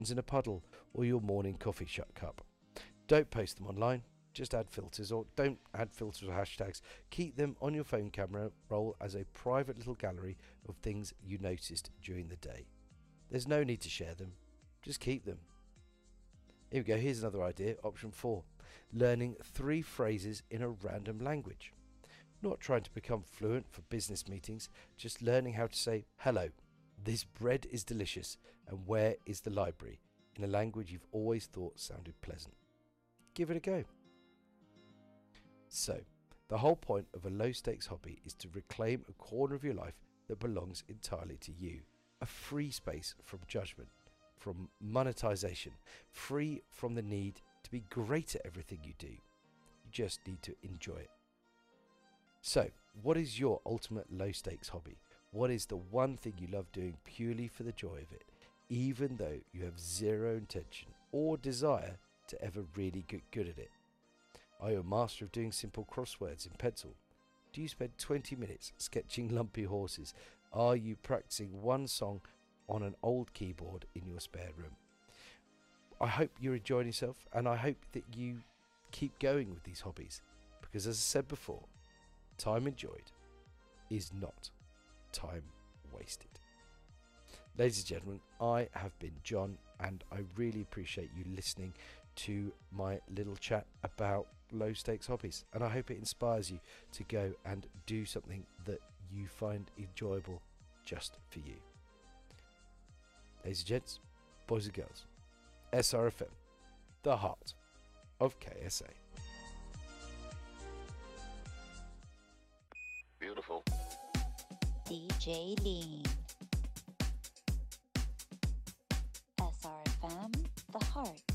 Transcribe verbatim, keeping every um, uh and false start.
in a puddle or your morning coffee shut cup. Don't post them online, just add filters, or don't add filters or hashtags. Keep them on your phone camera roll as a private little gallery of things you noticed during the day. There's no need to share them, just keep them. Here we go, here's another idea, option four. Learning three phrases in a random language. Not trying to become fluent for business meetings, just learning how to say, hello, this bread is delicious, and where is the library, in a language you've always thought sounded pleasant. Give it a go. So, the whole point of a low-stakes hobby is to reclaim a corner of your life that belongs entirely to you. A free space from judgment, from monetization, free from the need to be great at everything you do. You just need to enjoy it. So, what is your ultimate low-stakes hobby? What is the one thing you love doing purely for the joy of it, even though you have zero intention or desire to ever really get good at it? Are you a master of doing simple crosswords in pencil? Do you spend twenty minutes sketching lumpy horses? Are you practicing one song on an old keyboard in your spare room? I hope you're enjoying yourself, and I hope that you keep going with these hobbies, because as I said before, time enjoyed is not time wasted. Ladies and gentlemen, I have been John, and I really appreciate you listening to my little chat about low stakes hobbies, and I hope it inspires you to go and do something that you find enjoyable just for you. Ladies and gents, boys and girls, S R F M, the heart of K S A. Beautiful. D J Lean. S R F M, the heart